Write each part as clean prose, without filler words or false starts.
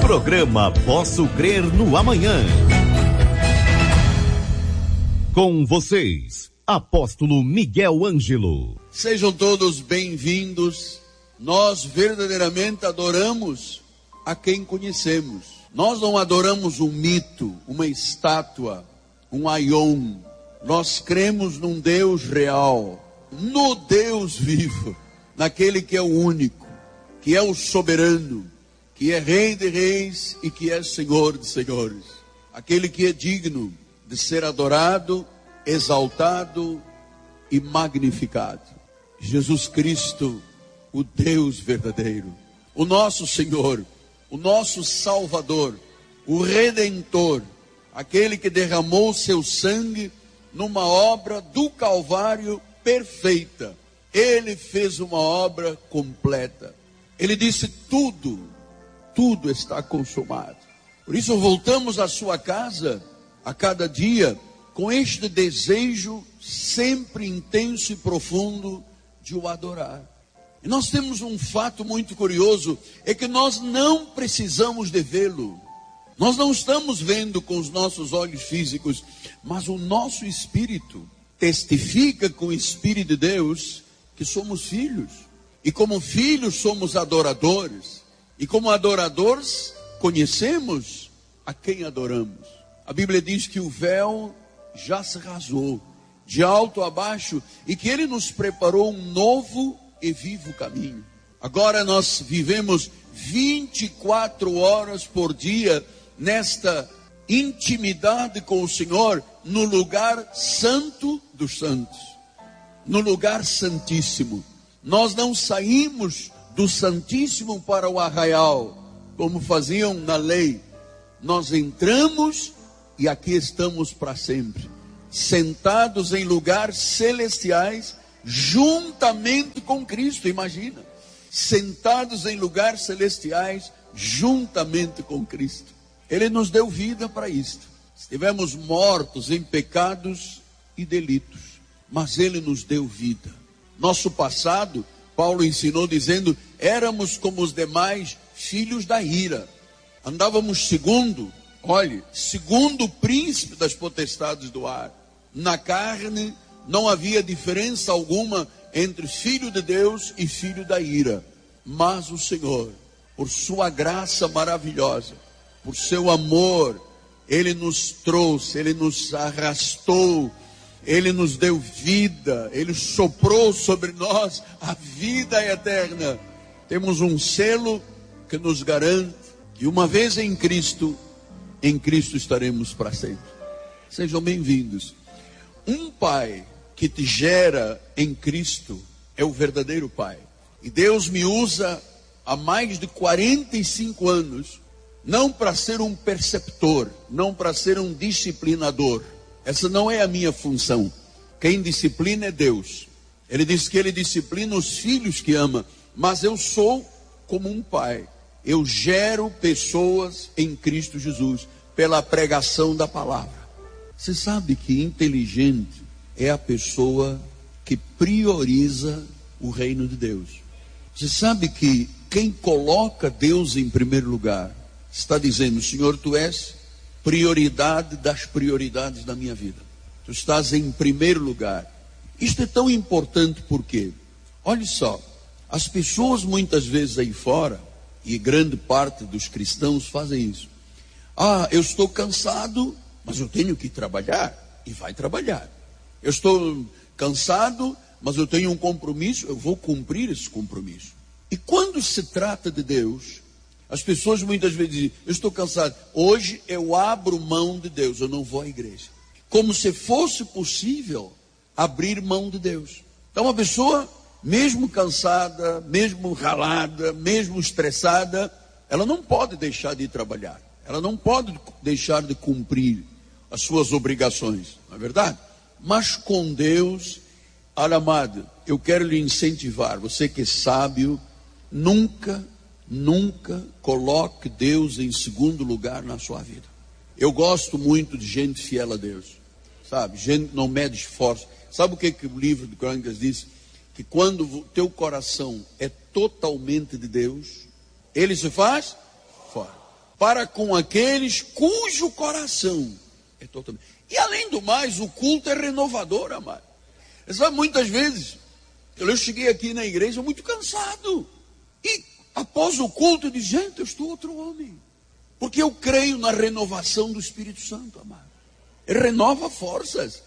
Programa Posso Crer no Amanhã. Com vocês, Apóstolo Miguel Ângelo. Sejam todos bem-vindos. Nós verdadeiramente adoramos a quem conhecemos. Nós não adoramos um mito, uma estátua, um aion. Nós cremos num Deus real, no Deus vivo, naquele que é o único, que é o soberano, que é Rei de reis e que é Senhor de senhores. Aquele que é digno de ser adorado, exaltado e magnificado. Jesus Cristo, o Deus verdadeiro, o nosso Senhor, o nosso Salvador, o Redentor, aquele que derramou seu sangue numa obra do Calvário perfeita. Ele fez uma obra completa. Ele disse: tudo está consumado. Por isso voltamos à sua casa a cada dia com este desejo sempre intenso e profundo de o adorar. E nós temos um fato muito curioso, é que nós não precisamos de vê-lo. Nós não estamos vendo com os nossos olhos físicos, mas o nosso espírito testifica com o Espírito de Deus que somos filhos. E como filhos somos adoradores. E como adoradores conhecemos a quem adoramos. A Bíblia diz que o véu já se rasou, de alto a baixo, e que Ele nos preparou um novo e vivo caminho. Agora nós vivemos 24 horas por dia nesta intimidade com o Senhor, no lugar santo dos santos, no lugar santíssimo. Nós não saímos do Santíssimo para o arraial, como faziam na lei. Nós entramos e aqui estamos para sempre, sentados em lugares celestiais, juntamente com Cristo. Imagina, sentados em lugares celestiais, juntamente com Cristo. Ele nos deu vida para isto. Estivemos mortos em pecados e delitos, mas Ele nos deu vida. Nosso passado, Paulo ensinou dizendo, éramos como os demais filhos da ira. Andávamos segundo o príncipe das potestades do ar. Na carne não havia diferença alguma entre filho de Deus e filho da ira. Mas o Senhor, por sua graça maravilhosa, por seu amor, Ele nos trouxe, Ele nos arrastou, Ele nos deu vida, Ele soprou sobre nós a vida eterna. Temos um selo que nos garante que uma vez em Cristo estaremos para sempre. Sejam bem-vindos. Um pai que te gera em Cristo é o verdadeiro pai. E Deus me usa há mais de 45 anos, não para ser um perceptor, não para ser um disciplinador. Essa não é a minha função. Quem disciplina é Deus. Ele diz que Ele disciplina os filhos que ama. Mas eu sou como um pai. Eu gero pessoas em Cristo Jesus pela pregação da palavra. Você sabe que inteligente é a pessoa que prioriza o reino de Deus. Você sabe que quem coloca Deus em primeiro lugar está dizendo: Senhor, Tu és prioridade das prioridades da minha vida. Tu estás em primeiro lugar. Isto é tão importante porque, olha só, as pessoas muitas vezes aí fora, e grande parte dos cristãos fazem isso. Eu estou cansado, mas eu tenho que trabalhar, e vai trabalhar. Eu estou cansado, mas eu tenho um compromisso, eu vou cumprir esse compromisso. E quando se trata de Deus, as pessoas muitas vezes dizem: eu estou cansado, hoje eu abro mão de Deus, eu não vou à igreja. Como se fosse possível abrir mão de Deus. Então a pessoa, mesmo cansada, mesmo ralada, mesmo estressada, ela não pode deixar de ir trabalhar. Ela não pode deixar de cumprir as suas obrigações, não é verdade? Mas com Deus, olha, amado, eu quero lhe incentivar, você que é sábio, nunca coloque Deus em segundo lugar na sua vida. Eu gosto muito de gente fiel a Deus, sabe? Gente que não mede esforço. Sabe o que o livro de Crônicas diz? Que quando o teu coração é totalmente de Deus, ele se faz fora. para com aqueles cujo coração é totalmente. E além do mais, o culto é renovador, amado. Sabe, muitas vezes, eu cheguei aqui na igreja muito cansado. E após o culto, eu disse, gente, eu estou outro homem. Porque eu creio na renovação do Espírito Santo, amado. Ele renova forças.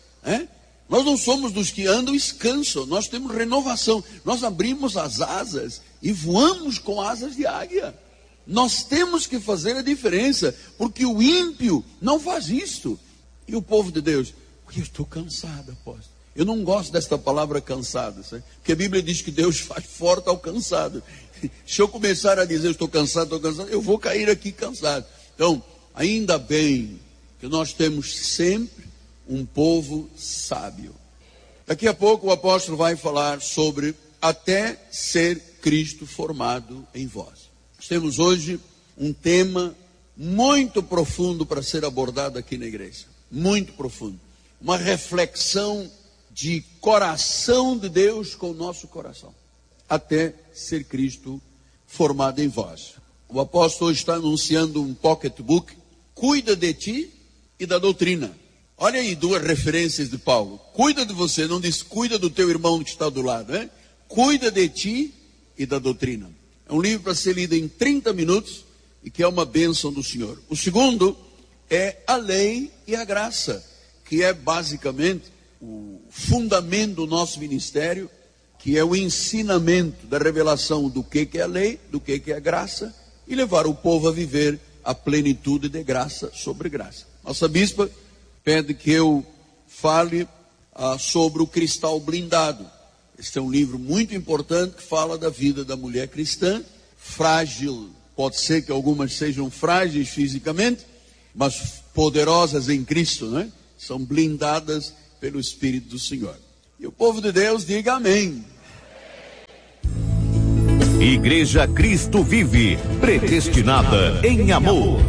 Nós não somos dos que andam e descansam. Nós temos renovação. Nós abrimos as asas e voamos com asas de águia. Nós temos que fazer a diferença. Porque o ímpio não faz isso. E o povo de Deus, eu estou cansado, apóstolo. Eu não gosto desta palavra cansado, sabe? Porque a Bíblia diz que Deus faz forte ao cansado. Se eu começar a dizer eu estou cansado, eu vou cair aqui cansado. Então, ainda bem que nós temos sempre um povo sábio. Daqui a pouco o apóstolo vai falar sobre até ser Cristo formado em vós. Nós temos hoje um tema muito profundo para ser abordado aqui na igreja. Muito profundo. Uma reflexão de coração de Deus com o nosso coração. Até ser Cristo formado em vós. O apóstolo está anunciando um pocketbook. Cuida de ti e da doutrina. Olha aí duas referências de Paulo. Cuida de você, não diz cuida do teu irmão que está do lado. Cuida de ti e da doutrina. É um livro para ser lido em 30 minutos e que é uma bênção do Senhor. O segundo é a lei e a graça, que é basicamente o fundamento do nosso ministério, que é o ensinamento da revelação do que é a lei, do que é a graça, e levar o povo a viver a plenitude de graça sobre graça. Nossa bispa pede que eu fale sobre o cristal blindado. Este é um livro muito importante que fala da vida da mulher cristã, frágil, pode ser que algumas sejam frágeis fisicamente, mas poderosas em Cristo, São blindadas pelo Espírito do Senhor. E o povo de Deus diga amém. Igreja Cristo Vive, predestinada em amor.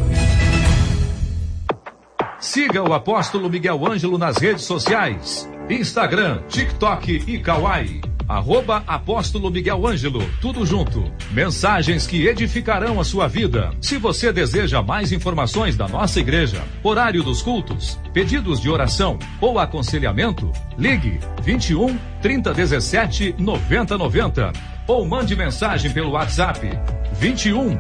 Siga o apóstolo Miguel Ângelo nas redes sociais, Instagram, TikTok e Kawai. @apóstolo Miguel Ângelo, tudo junto. Mensagens que edificarão a sua vida. Se você deseja mais informações da nossa igreja, horário dos cultos, pedidos de oração ou aconselhamento, ligue 21 3017 9090 ou mande mensagem pelo WhatsApp 21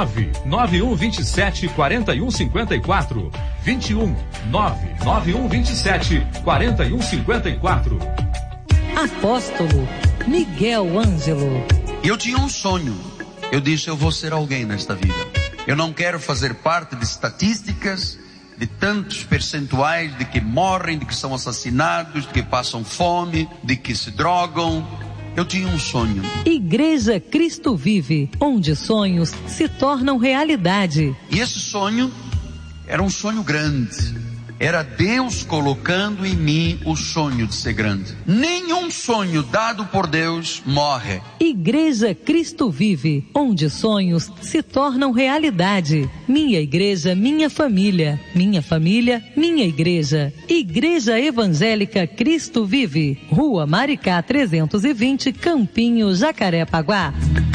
99127 4154 21 99127 4154. Apóstolo Miguel Ângelo. Eu tinha um sonho. Eu disse, eu vou ser alguém nesta vida. Eu não quero fazer parte de estatísticas, de tantos percentuais de que morrem, de que são assassinados, de que passam fome, de que se drogam. Eu tinha um sonho. Igreja Cristo Vive, onde sonhos se tornam realidade. E esse sonho era um sonho grande. Era Deus colocando em mim o sonho de ser grande. Nenhum sonho dado por Deus morre. Igreja Cristo Vive, onde sonhos se tornam realidade. Minha igreja, minha família. Minha família, minha igreja. Igreja Evangélica Cristo Vive. Rua Maricá 320, Campinho, Jacarepaguá.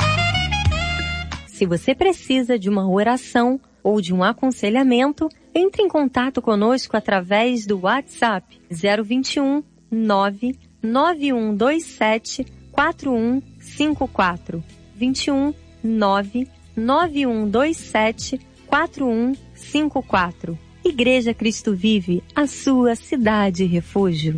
Se você precisa de uma oração ou de um aconselhamento, entre em contato conosco através do WhatsApp 021 99127 4154. 21 99127 4154. Igreja Cristo Vive, a sua cidade refúgio.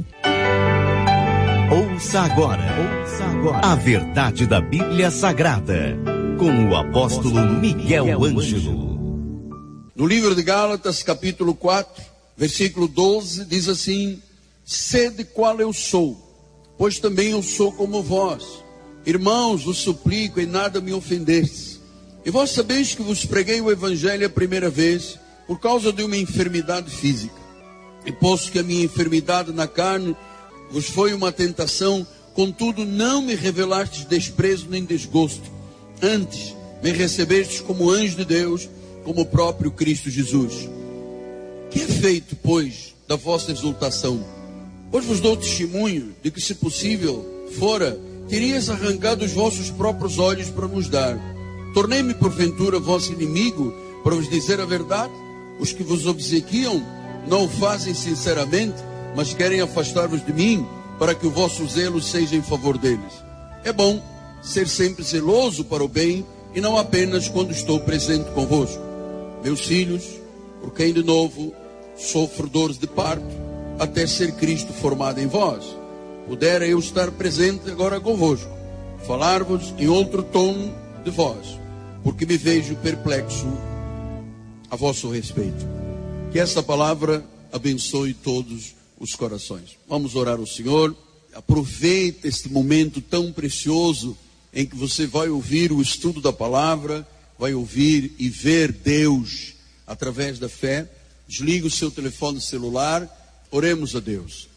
Ouça agora a verdade da Bíblia Sagrada, com o apóstolo Miguel Ângelo. No livro de Gálatas, capítulo 4, versículo 12, diz assim: sede qual eu sou, pois também eu sou como vós. Irmãos, vos suplico, em nada me ofendestes. E vós sabeis que vos preguei o evangelho a primeira vez, por causa de uma enfermidade física. E posto que a minha enfermidade na carne vos foi uma tentação, contudo não me revelastes desprezo nem desgosto. Antes, me recebestes como anjo de Deus, como o próprio Cristo Jesus. Que é feito, pois, da vossa exultação? Pois vos dou testemunho de que, se possível fora, terias arrancado os vossos próprios olhos para nos dar. Tornei-me, porventura, vosso inimigo, Para vos dizer a verdade, os que vos obsequiam não o fazem sinceramente, mas querem afastar-vos de mim, para que o vosso zelo seja em favor deles. É bom ser sempre zeloso para o bem, e não apenas quando estou presente convosco. Meus filhos, por quem de novo sofro dores de parto, até ser Cristo formado em vós, pudera eu estar presente agora convosco, falar-vos em outro tom de voz, porque me vejo perplexo a vosso respeito. Que essa palavra abençoe todos os corações. Vamos orar ao Senhor. Aproveita este momento tão precioso em que você vai ouvir o estudo da palavra, vai ouvir e ver Deus através da fé. Desligue o seu telefone celular, oremos a Deus.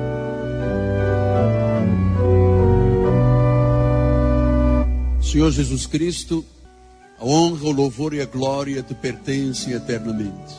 Senhor Jesus Cristo, a honra, o louvor e a glória te pertencem eternamente.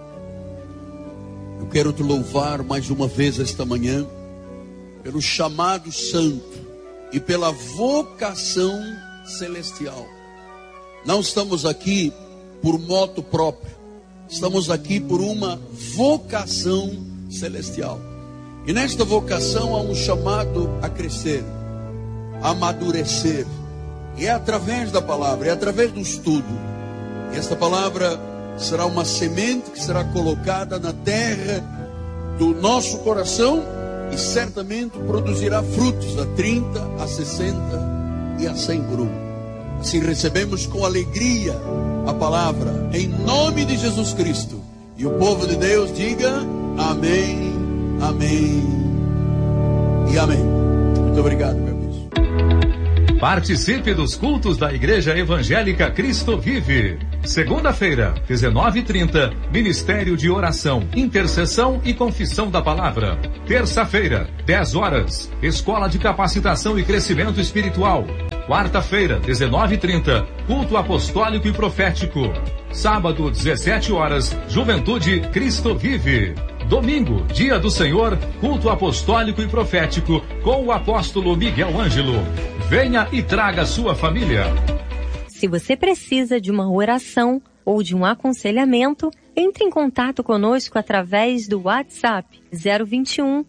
Eu quero te louvar mais uma vez esta manhã pelo chamado santo e pela vocação celestial. Não estamos aqui por moto próprio, estamos aqui por uma vocação celestial. E nesta vocação há um chamado a crescer, a amadurecer. E é através da palavra, é através do estudo. E esta palavra será uma semente que será colocada na terra do nosso coração e certamente produzirá frutos a 30, a 60 e a 100 por um. Assim recebemos com alegria a palavra, em nome de Jesus Cristo. E o povo de Deus diga amém, amém e amém. Muito obrigado, meu bispo. Participe dos cultos da Igreja Evangélica Cristo Vive. Segunda-feira, 19h30, Ministério de Oração, Intercessão e Confissão da Palavra. Terça-feira, 10 horas, Escola de Capacitação e Crescimento Espiritual. Quarta-feira, 19h30, Culto Apostólico e Profético. Sábado, 17 horas, Juventude Cristo Vive. Domingo, Dia do Senhor, Culto Apostólico e Profético, com o apóstolo Miguel Ângelo. Venha e traga sua família. Se você precisa de uma oração ou de um aconselhamento, entre em contato conosco através do WhatsApp 021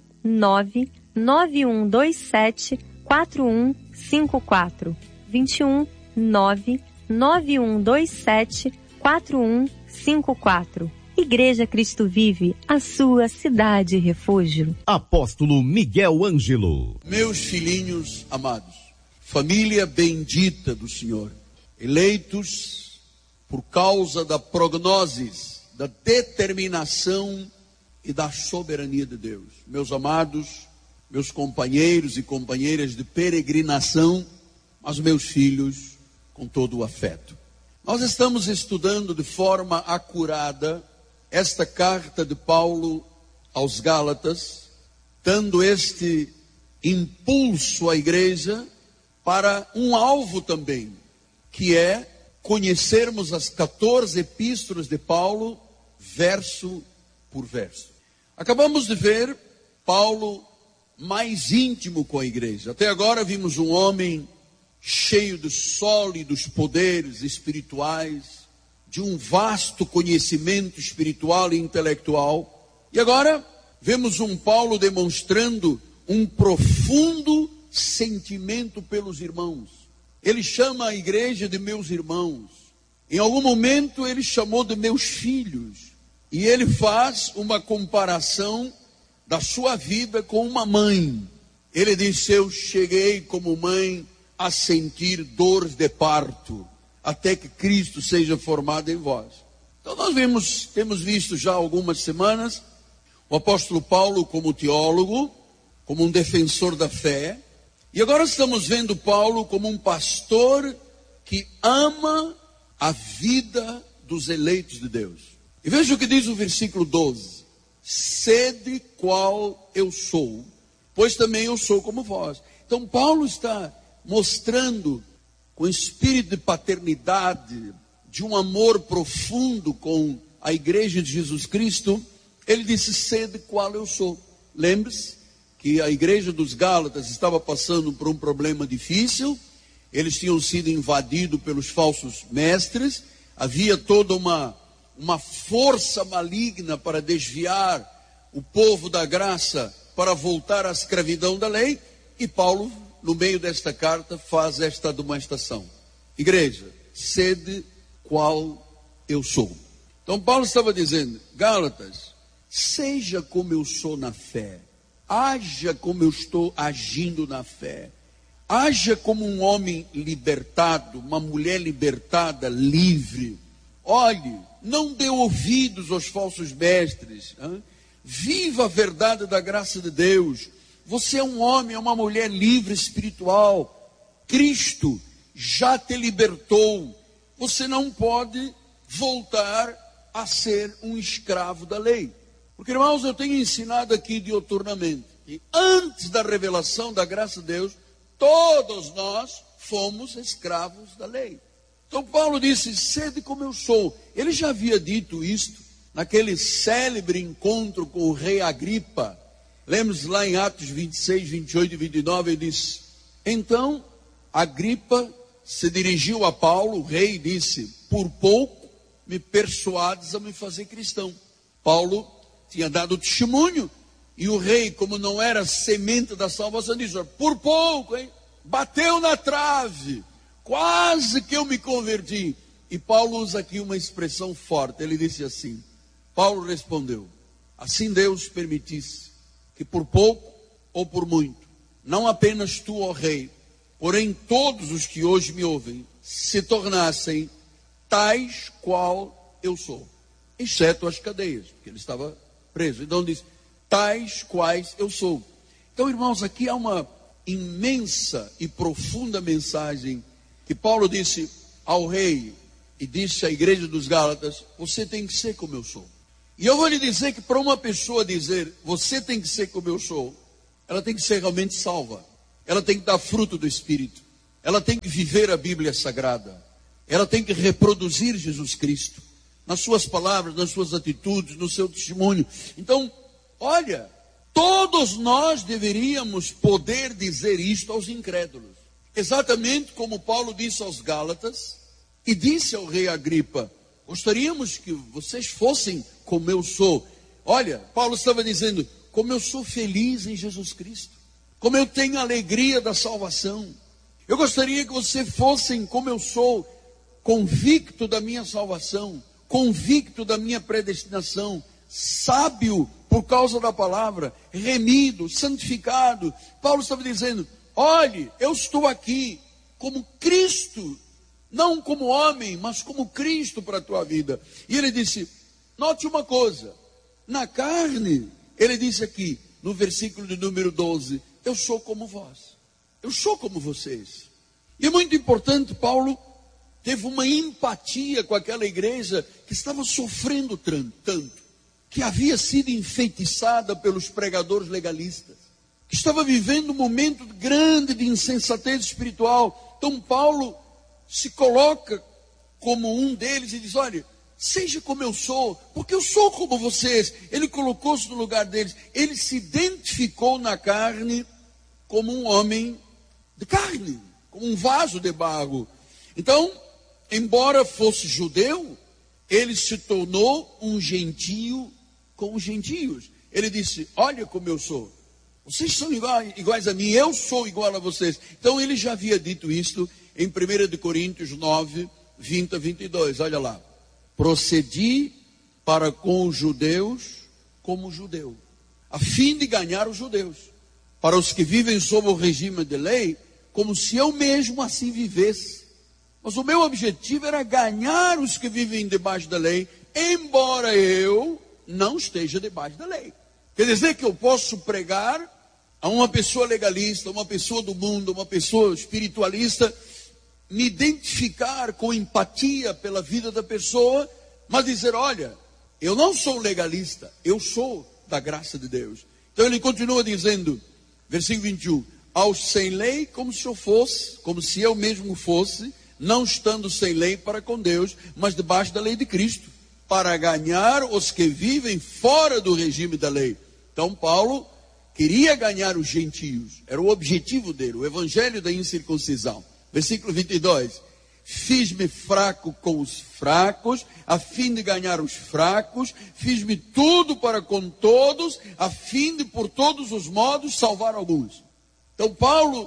99127 4154. 21 99127 4154. Igreja Cristo Vive, a sua cidade refúgio. Apóstolo Miguel Ângelo. Meus filhinhos amados, família bendita do Senhor, eleitos por causa da prognosis, da determinação e da soberania de Deus. Meus amados, meus companheiros e companheiras de peregrinação, mas meus filhos com todo o afeto. Nós estamos estudando de forma acurada esta carta de Paulo aos Gálatas, dando este impulso à igreja para um alvo também, que é conhecermos as 14 epístolas de Paulo, verso por verso. Acabamos de ver Paulo mais íntimo com a igreja. Até agora vimos um homem cheio de sólidos poderes espirituais, de um vasto conhecimento espiritual e intelectual. E agora vemos um Paulo demonstrando um profundo sentimento pelos irmãos. Ele chama a igreja de meus irmãos. Em algum momento ele chamou de meus filhos. E ele faz uma comparação da sua vida com uma mãe. Ele disse: eu cheguei como mãe a sentir dores de parto, até que Cristo seja formado em vós. Então nós temos visto já há algumas semanas o apóstolo Paulo como teólogo, como um defensor da fé. E agora estamos vendo Paulo como um pastor que ama a vida dos eleitos de Deus. E veja o que diz o versículo 12. Sede qual eu sou, pois também eu sou como vós. Então Paulo está mostrando com espírito de paternidade, de um amor profundo com a igreja de Jesus Cristo. Ele disse: sede qual eu sou. Lembre-se que a igreja dos Gálatas estava passando por um problema difícil. Eles tinham sido invadidos pelos falsos mestres. havia toda uma força maligna para desviar o povo da graça para voltar à escravidão da lei, e Paulo, no meio desta carta, faz esta admoestação: igreja, sede qual eu sou. Então Paulo estava dizendo: Gálatas, seja como eu sou na fé, haja como eu estou agindo na fé, haja como um homem libertado, uma mulher libertada, livre. Olhe, não dê ouvidos aos falsos mestres, hein? Viva a verdade da graça de Deus. Você é um homem, é uma mulher livre espiritual. Cristo já te libertou. Você não pode voltar a ser um escravo da lei. Porque, irmãos, eu tenho ensinado aqui diuturnamente que antes da revelação da graça de Deus, todos nós fomos escravos da lei. Então Paulo disse: sede como eu sou. Ele já havia dito isto naquele célebre encontro com o rei Agripa. Lemos lá em Atos 26, 28 e 29, ele disse: então Agripa se dirigiu a Paulo, o rei, e disse: por pouco me persuades a me fazer cristão. Paulo tinha dado testemunho, e o rei, como não era semente da salvação, disse: por pouco, hein? Bateu na trave, quase que eu me converti. E Paulo usa aqui uma expressão forte, ele disse assim: Paulo respondeu: assim Deus permitisse que por pouco ou por muito, não apenas tu, ó rei, porém todos os que hoje me ouvem, se tornassem tais qual eu sou, exceto as cadeias, porque ele estava preso. Então diz: tais quais eu sou. Então, irmãos, aqui há uma imensa e profunda mensagem que Paulo disse ao rei e disse à igreja dos Gálatas: você tem que ser como eu sou. E eu vou lhe dizer que para uma pessoa dizer você tem que ser como eu sou, ela tem que ser realmente salva, ela tem que dar fruto do Espírito, ela tem que viver a Bíblia Sagrada, ela tem que reproduzir Jesus Cristo nas suas palavras, nas suas atitudes, no seu testemunho. Então, olha, todos nós deveríamos poder dizer isto aos incrédulos, exatamente como Paulo disse aos Gálatas e disse ao rei Agripa: gostaríamos que vocês fossem como eu sou. Olha, Paulo estava dizendo: como eu sou feliz em Jesus Cristo, como eu tenho a alegria da salvação. Eu gostaria que vocês fossem como eu sou, convicto da minha salvação, convicto da minha predestinação, sábio por causa da palavra, remido, santificado. Paulo estava dizendo: olhe, eu estou aqui como Cristo, não como homem, mas como Cristo para a tua vida. E ele disse, note uma coisa, na carne, ele disse aqui, no versículo de número 12, eu sou como vós, eu sou como vocês. E é muito importante, Paulo teve uma empatia com aquela igreja que estava sofrendo tanto, que havia sido enfeitiçada pelos pregadores legalistas, que estava vivendo um momento grande de insensatez espiritual. Então Paulo se coloca como um deles e diz, olha, seja como eu sou, porque eu sou como vocês. Ele colocou-se no lugar deles, ele se identificou na carne como um homem de carne, como um vaso de barro. Então, embora fosse judeu, ele se tornou um gentio com os gentios. Ele disse, olha como eu sou, vocês são iguais a mim, eu sou igual a vocês. Então ele já havia dito isto em 1 Coríntios 9, 20 a 22, olha lá. Procedi para com os judeus como judeu, a fim de ganhar os judeus. Para os que vivem sob o regime de lei, como se eu mesmo assim vivesse. Mas o meu objetivo era ganhar os que vivem debaixo da lei, embora eu não esteja debaixo da lei. Quer dizer que eu posso pregar a uma pessoa legalista, uma pessoa do mundo, uma pessoa espiritualista, me identificar com empatia pela vida da pessoa, mas dizer, olha, eu não sou legalista, eu sou da graça de Deus. Então ele continua dizendo, versículo 21, aos sem lei, como se eu fosse, como se eu mesmo fosse, não estando sem lei para com Deus, mas debaixo da lei de Cristo, para ganhar os que vivem fora do regime da lei. Então Paulo queria ganhar os gentios, era o objetivo dele, o evangelho da incircuncisão. Versículo 22, fiz-me fraco com os fracos, a fim de ganhar os fracos, fiz-me tudo para com todos, a fim de por todos os modos salvar alguns. Então Paulo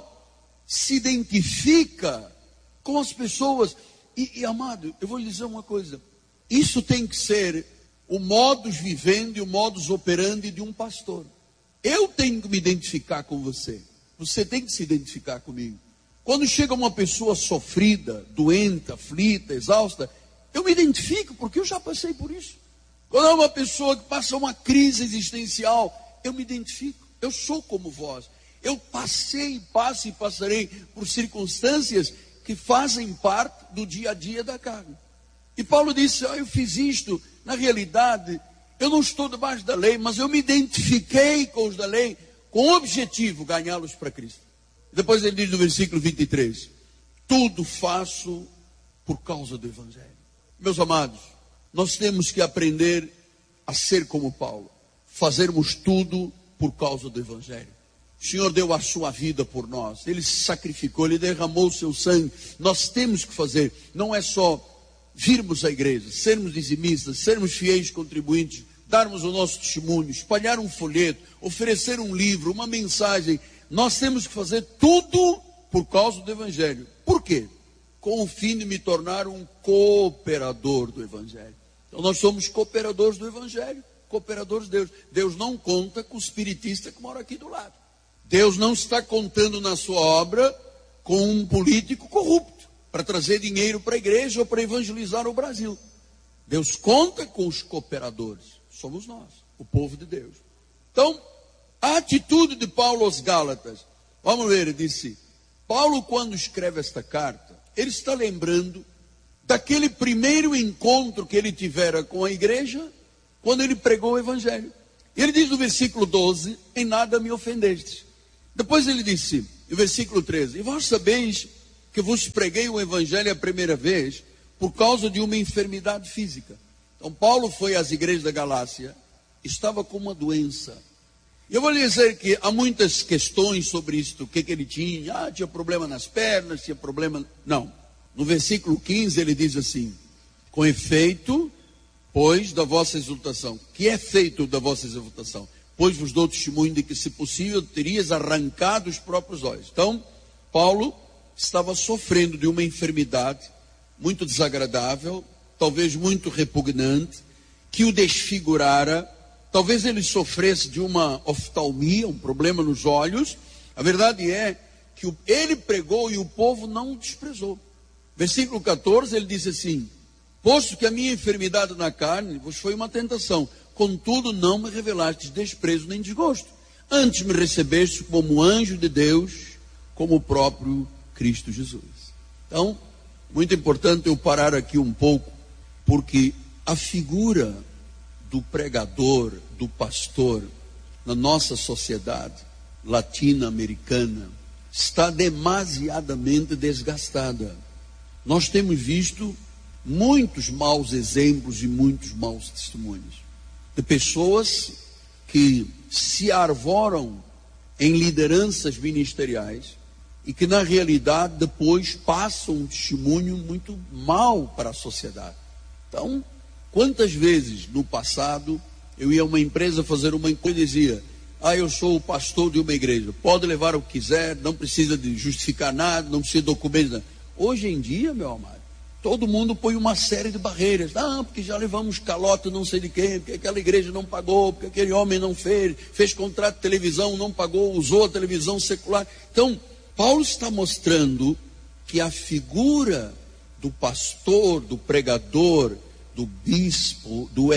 se identifica com as pessoas. E amado, eu vou lhe dizer uma coisa, isso tem que ser o modus vivendi, o modus operandi de um pastor. Eu tenho que me identificar com você, você tem que se identificar comigo. Quando chega uma pessoa sofrida, doente, aflita, exausta, eu me identifico porque eu já passei por isso. Quando é uma pessoa que passa uma crise existencial, eu me identifico, eu sou como vós. Eu passei, passo e passarei por circunstâncias que fazem parte do dia a dia da carne. E Paulo disse, eu fiz isto, na realidade, eu não estou debaixo da lei, mas eu me identifiquei com os da lei, com o objetivo, ganhá-los para Cristo. Depois ele diz no versículo 23, tudo faço por causa do Evangelho. Meus amados, nós temos que aprender a ser como Paulo, fazermos tudo por causa do Evangelho. O Senhor deu a sua vida por nós, Ele se sacrificou, Ele derramou o seu sangue. Nós temos que fazer, não é só virmos à igreja, sermos dizimistas, sermos fiéis contribuintes, darmos o nosso testemunho, espalhar um folheto, oferecer um livro, uma mensagem. Nós temos que fazer tudo por causa do Evangelho. Por quê? Com o fim de me tornar um cooperador do Evangelho. Então nós somos cooperadores do Evangelho, cooperadores de Deus. Deus não conta com o espiritista que mora aqui do lado. Deus não está contando na sua obra com um político corrupto para trazer dinheiro para a igreja ou para evangelizar o Brasil. Deus conta com os cooperadores. Somos nós, o povo de Deus. Então, a atitude de Paulo aos Gálatas, vamos ver, ele disse, Paulo quando escreve esta carta, ele está lembrando daquele primeiro encontro que ele tivera com a igreja, quando ele pregou o Evangelho. Ele diz no versículo 12, em nada me ofendestes. Depois ele disse, no versículo 13, e vós sabeis que vos preguei o Evangelho a primeira vez, por causa de uma enfermidade física. Então Paulo foi às igrejas da Galácia, estava com uma doença. Eu vou lhe dizer que há muitas questões sobre isso, o que ele tinha. Tinha problema nas pernas, tinha problema... Não. No versículo 15 ele diz assim, com efeito, pois, da vossa exultação. Que é feito da vossa exultação? Pois vos dou testemunho de que, se possível, terias arrancado os próprios olhos. Então, Paulo estava sofrendo de uma enfermidade muito desagradável, talvez muito repugnante, que o desfigurara. Talvez ele sofresse de uma oftalmia, um problema nos olhos. A verdade é que ele pregou e o povo não o desprezou. Versículo 14, ele diz assim, posto que a minha enfermidade na carne vos foi uma tentação, contudo não me revelastes desprezo nem desgosto. Antes me recebeste como anjo de Deus, como o próprio Cristo Jesus. Então, muito importante eu parar aqui um pouco, porque a figura do pregador, do pastor, na nossa sociedade latino-americana, está demasiadamente desgastada. Nós temos visto muitos maus exemplos e muitos maus testemunhos de pessoas que se arvoram em lideranças ministeriais e que na realidade depois passam um testemunho muito mau para a sociedade. Então, quantas vezes no passado eu ia a uma empresa fazer uma coisa e dizia, eu sou o pastor de uma igreja, pode levar o que quiser, não precisa de justificar nada, não precisa de documentos, nada. Hoje em dia, meu amado, todo mundo põe uma série de barreiras. Porque já levamos calote não sei de quem, porque aquela igreja não pagou, porque aquele homem não fez contrato de televisão, não pagou, usou a televisão secular. Então, Paulo está mostrando que a figura do pastor, do pregador, do bispo, do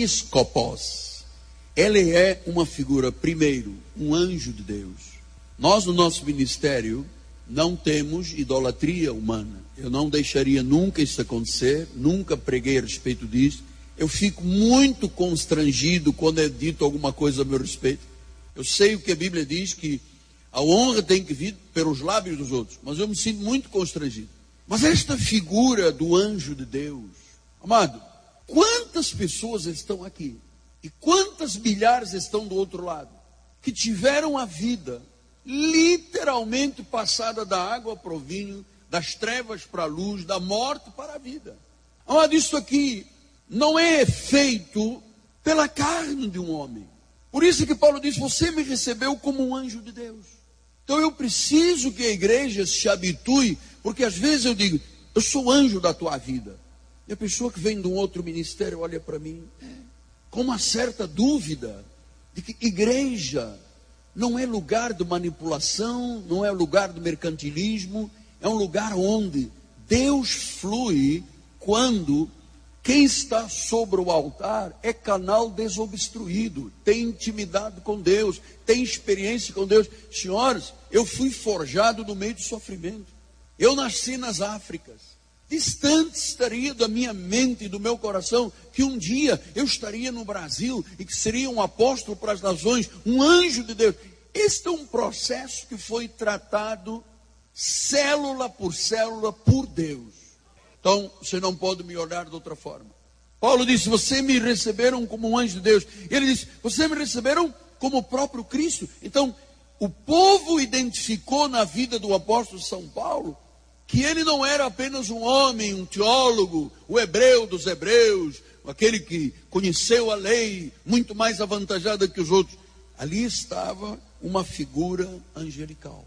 episcopos, ele é uma figura, primeiro, um anjo de Deus. Nós, no nosso ministério, não temos idolatria humana. Eu não deixaria nunca isso acontecer, nunca preguei a respeito disso. Eu fico muito constrangido quando é dito alguma coisa a meu respeito. Eu sei o que a Bíblia diz, que a honra tem que vir pelos lábios dos outros, mas eu me sinto muito constrangido. Mas esta figura do anjo de Deus, amado, quantas pessoas estão aqui e quantas milhares estão do outro lado, que tiveram a vida literalmente passada da água para o vinho, das trevas para a luz, da morte para a vida. Amado, isso aqui não é feito pela carne de um homem. Por isso que Paulo diz, você me recebeu como um anjo de Deus. Então eu preciso que a igreja se habitue, porque às vezes eu digo, eu sou anjo da tua vida. E a pessoa que vem de um outro ministério olha para mim com uma certa dúvida de que igreja não é lugar de manipulação, não é lugar de mercantilismo, é um lugar onde Deus flui quando quem está sobre o altar é canal desobstruído, tem intimidade com Deus, tem experiência com Deus. Senhores, eu fui forjado no meio do sofrimento. Eu nasci nas Áfricas. Distante estaria da minha mente e do meu coração que um dia eu estaria no Brasil e que seria um apóstolo para as nações, um anjo de Deus. Este é um processo que foi tratado célula por Deus. Então, você não pode me olhar de outra forma. Paulo disse, você me receberam como um anjo de Deus. Ele disse, você me receberam como o próprio Cristo. Então, o povo identificou na vida do apóstolo São Paulo que ele não era apenas um homem, um teólogo, o hebreu dos hebreus, aquele que conheceu a lei muito mais avantajada que os outros. Ali estava uma figura angelical.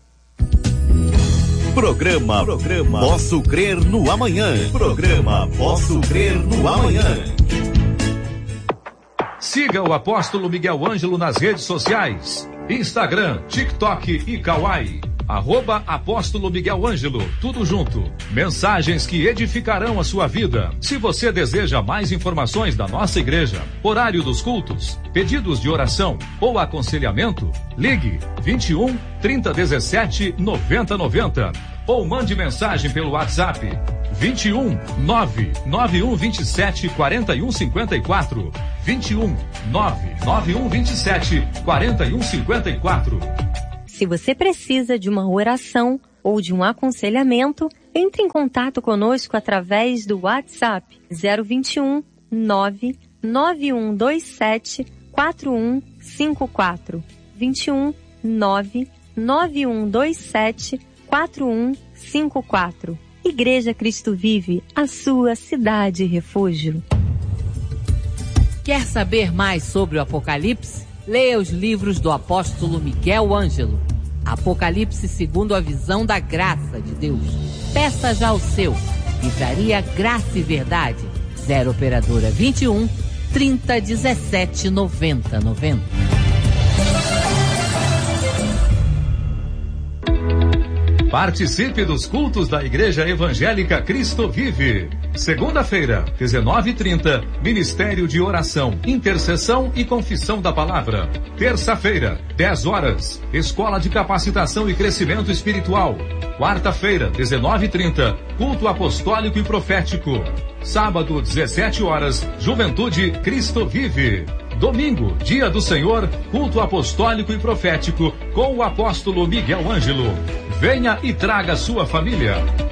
Programa Posso Crer no Amanhã. Programa Posso Crer no Amanhã. Siga o apóstolo Miguel Ângelo nas redes sociais. Instagram, TikTok e Kawaii. @apóstolo Miguel Ângelo, tudo junto. Mensagens que edificarão a sua vida. Se você deseja mais informações da nossa igreja, horário dos cultos, pedidos de oração ou aconselhamento, ligue 21 3017 9090 ou mande mensagem pelo WhatsApp 21 99127 4154 21 99127 4154. Se você precisa de uma oração ou de um aconselhamento, entre em contato conosco através do WhatsApp 021 99127 4154 21 99127 4154. Igreja Cristo Vive, a sua cidade refúgio. Quer saber mais sobre o Apocalipse? Leia os livros do apóstolo Miguel Ângelo. Apocalipse segundo a visão da graça de Deus. Peça já o seu. Livraria Graça e Verdade. 0 operadora 21 30 17 90 90. Participe dos cultos da Igreja Evangélica Cristo Vive. Segunda-feira, 19h30, Ministério de Oração, Intercessão e Confissão da Palavra. Terça-feira, 10 horas, Escola de Capacitação e Crescimento Espiritual. Quarta-feira, 19h30, Culto Apostólico e Profético. Sábado, 17 horas, Juventude Cristo Vive. Domingo, Dia do Senhor, Culto Apostólico e Profético com o apóstolo Miguel Ângelo. Venha e traga sua família.